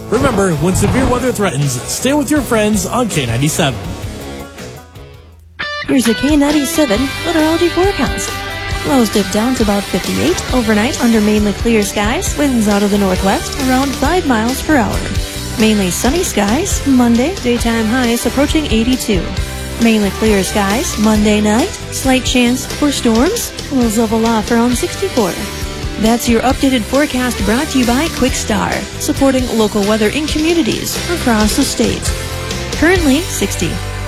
Remember, when severe weather threatens, stay with your friends on K97. Here's a K97 meteorology forecast. Lows dip down to about 58 overnight under mainly clear skies. Winds out of the northwest around 5 miles per hour. Mainly sunny skies. Monday, daytime highs approaching 82. Mainly clear skies. Monday night, slight chance for storms. Lows level off around 64. That's your updated forecast brought to you by Quickstar, supporting local weather in communities across the state. Currently 60.